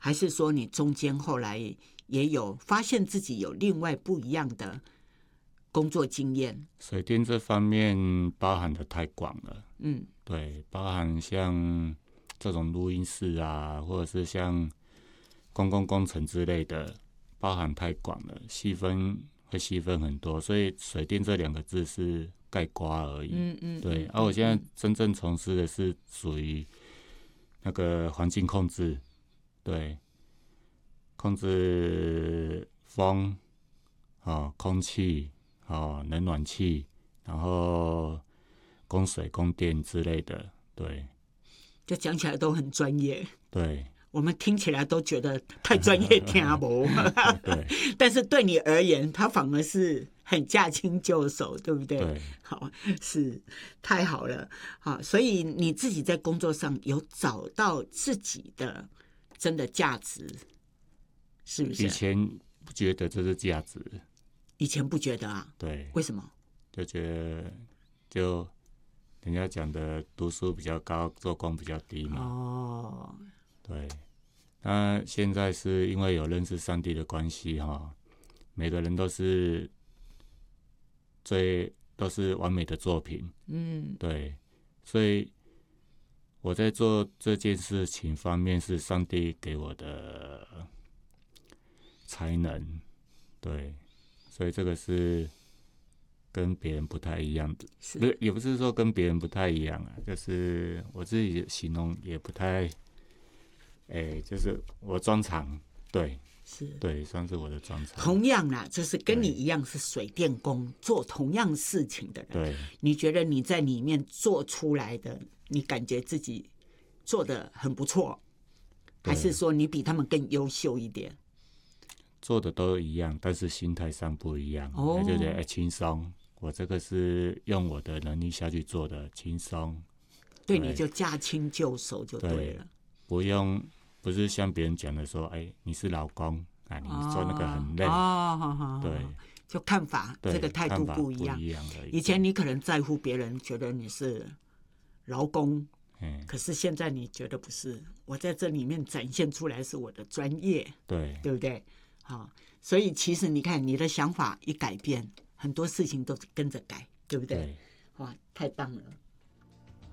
还是说你中间后来也有发现自己有另外不一样的工作经验？ 水电这方面包含的太广了，对，包含像这种录音室啊，或者是像公共工程之类的，包含太广了，会细分很多，所以水电这2个字是概括而已。对，我现在真正从事的是属于那个环境控制，对，控制风、空气、冷暖气，然后供水、供电之类的，对。 就讲起来都很专业。 对。 我们听起来都觉得太专业听不对， 但是对你而言，它反而是很驾轻就熟，对不对？ 对， 好，是太好了。好，所以你自己在工作上有找到自己的真的价值，是不是？ 以前不觉得这是价值， 以前不觉得啊？ 对， 为什么？ 就觉得就人家讲的读书比较高，做工比较低嘛。对。那现在是因为有认识上帝的关系每个人都是完美的作品。对，所以我在做这件事情方面是上帝给我的才能。对，所以这个是跟别人不太一样的，也不是说跟别人不太一样啊，就是我自己形容也不太。就是我专长，对，对，算是我的专长。 同样啦，就是跟你一样是水电工，做同样事情的人， 对， 你觉得你在里面做出来的，你感觉自己做得很不错，还是说你比他们更优秀一点？ 做的都一样，但是心态上不一样，就觉得轻松。我这个是用我的能力下去做的，轻松。 对，你就驾轻就熟就对了。 不是像别人讲的说，你是老公你做那个很累。对， 就看法这个态度不一样。以前你可能在乎别人觉得你是劳工，可是现在你觉得不是，我在这里面展现出来是我的专业，对不对？所以其实你看你的想法一改变，很多事情都跟着改，对不对？哇，太棒了。